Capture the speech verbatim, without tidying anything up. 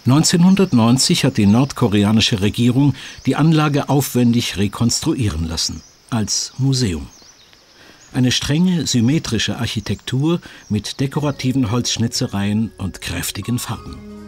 neunzehnhundertneunzig hat die nordkoreanische Regierung die Anlage aufwendig rekonstruieren lassen, als Museum. Eine strenge, symmetrische Architektur mit dekorativen Holzschnitzereien und kräftigen Farben.